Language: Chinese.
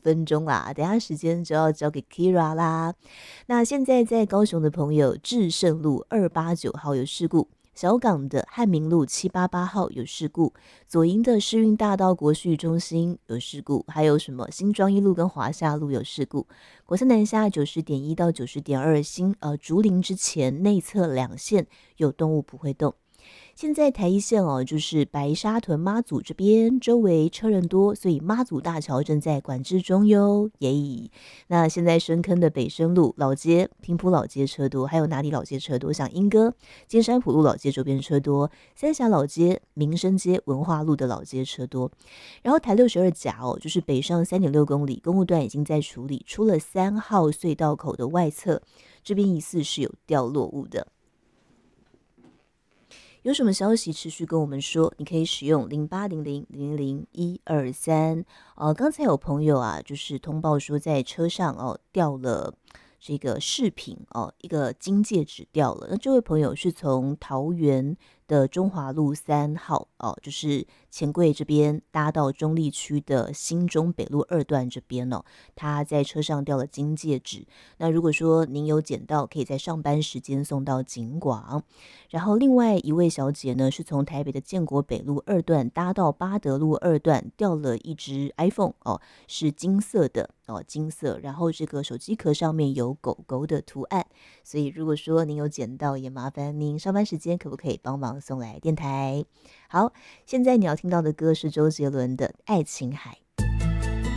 分钟啦，等一下时间就要交给 Kira 啦。那现在在高雄的朋友，至圣路289号有事故，小港的汉明路788号有事故，左营的世运大道国序中心有事故，还有什么新庄一路跟华夏路有事故，国三南下90.1到90.2竹林之前内侧2线有动物不会动。现在台一线就是白沙屯妈祖这边周围车人多，所以妈祖大桥正在管制中哟，耶！那现在深坑的北深路老街、平埔老街车多，还有哪里老街车多？像莺歌、金山埔路老街周边车多，三峡老街、民生街、文化路的老街车多。然后台62甲就是北上3.6公里，公路段已经在处理，出了3号隧道口的外侧，这边疑似是有掉落物的。有什么消息持续跟我们说，你可以使用0800000123。刚才有朋友就是通报说在车上掉了这个饰品一个金戒指掉了。那这位朋友是从桃园的中华路3号就是钱柜这边搭到中立区的新中北路2段这边他在车上掉了金戒指。那如果说您有捡到，可以在上班时间送到警广。然后另外一位小姐呢，是从台北的建国北路2段搭到八德路2段，掉了一只 iPhone 是金色的金色，然后这个手机壳上面有狗狗的图案，所以如果说您有捡到，也麻烦您上班时间可不可以帮忙送来电台。好，现在你要听到的歌是周杰伦的《爱琴海》。